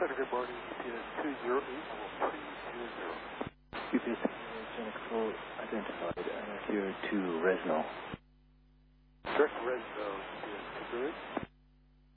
Center, good morning. EPS 208-300. UPS Center Control identified here to Resno. Direct Resno, EPS 208.